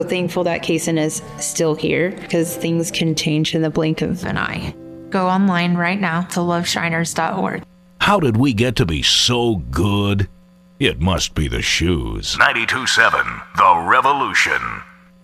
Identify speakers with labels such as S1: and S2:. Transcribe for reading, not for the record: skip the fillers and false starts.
S1: Thankful that Kaysen is still here because things can change in the blink of an eye.
S2: Go online right now to loveshriners.org.
S3: How did we get to be so good? It must be the shoes.
S4: 92.7 The Revolution.